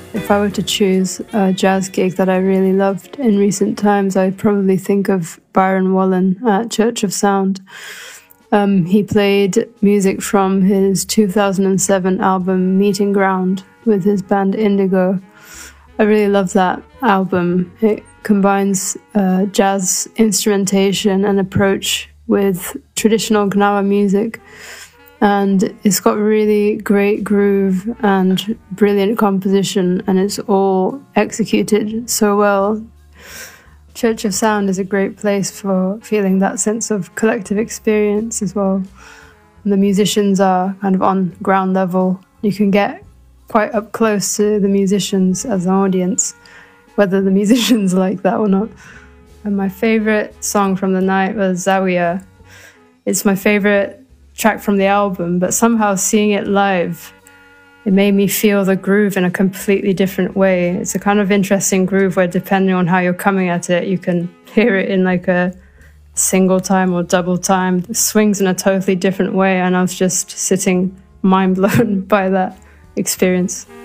If I were to choose a jazz gig that I really loved in recent times, I'd probably think of Byron Wallen at Church of Sound. He played music from his 2007 album Meeting Ground with his band Indigo. I really love that album. It combines jazz instrumentation and approach with traditional Gnawa music, and it's got really great groove and brilliant composition, and it's all executed so well. Church of Sound is a great place for feeling that sense of collective experience as well. The musicians are kind of on ground level. You can get quite up close to the musicians as an audience, whether the musicians like that or not. And my favourite song from the night was Zawiya. It's my favourite track from the album, but somehow seeing it live, it made me feel the groove in a completely different way. It's a kind of interesting groove where, depending on how you're coming at it, you can hear it in like a single time or double time. It swings in a totally different way, and I was just sitting mind blown by that experience.